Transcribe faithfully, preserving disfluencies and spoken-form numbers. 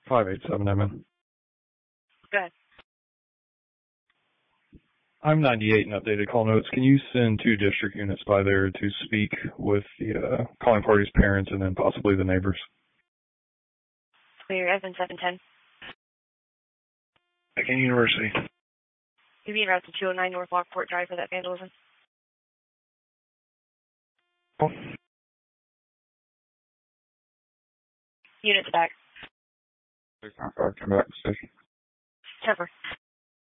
five eight seven, I'm in. Go ahead. I'm ninety-eight in updated call notes. Can you send two district units by there to speak with the uh, calling party's parents and then possibly the neighbors? Clear, Evan seven ten. Again, University. You're being routed to two oh nine North Lockport Drive for that vandalism. Oh. Units back. Come back to station. Temper.